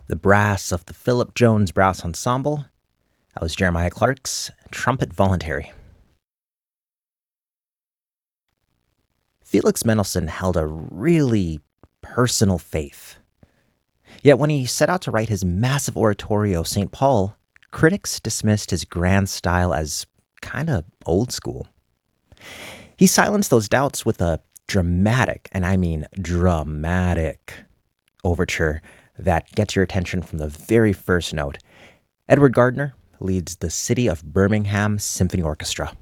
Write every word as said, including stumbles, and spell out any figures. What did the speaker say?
The brass of the Philip Jones Brass Ensemble. That was Jeremiah Clark's Trumpet Voluntary. Felix Mendelssohn held a really personal faith. Yet when he set out to write his massive oratorio, Saint Paul, critics dismissed his grand style as kind of old school. He silenced those doubts with a dramatic, and I mean dramatic, overture that gets your attention from the very first note. Edward Gardner leads the City of Birmingham Symphony Orchestra.